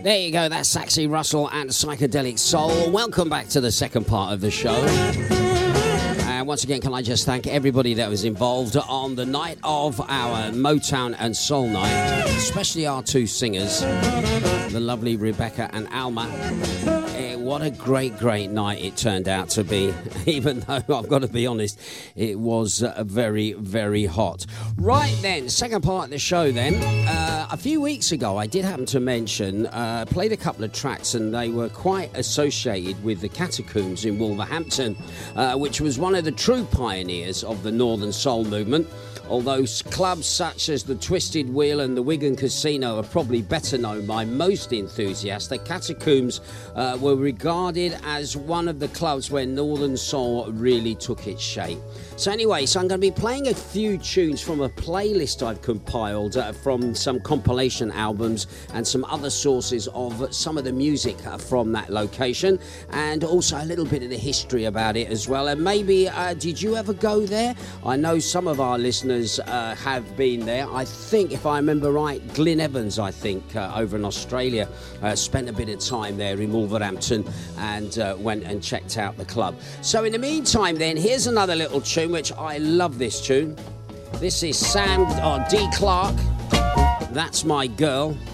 There you go, that's Saxy Russell and Psychedelic Soul. Welcome back to the second part of the show. And once again, can I just thank everybody that was involved on the night of our Motown and Soul Night, especially our two singers, the lovely Rebecca and Alma. What a great night it turned out to be, even though I've got to be honest, it was very, very hot. Right then, second part of the show then. A few weeks ago, I did happen to mention, played a couple of tracks, and they were quite associated with the Catacombs in Wolverhampton, which was one of the true pioneers of the Northern Soul movement. Although clubs such as the Twisted Wheel and the Wigan Casino are probably better known by most enthusiasts, the Catacombs were regarded as one of the clubs where Northern Soul really took its shape. So anyway, I'm going to be playing a few tunes from a playlist I've compiled from some compilation albums and some other sources of some of the music from that location, and also a little bit of the history about it as well. And maybe, did you ever go there? I know some of our listeners have been there. I think, if I remember right, Glyn Evans, I think, over in Australia, spent a bit of time there in Wolverhampton and went and checked out the club. So in the meantime then, here's another little tune, which I love this tune. This is Sam D. Clark, That's My Girl.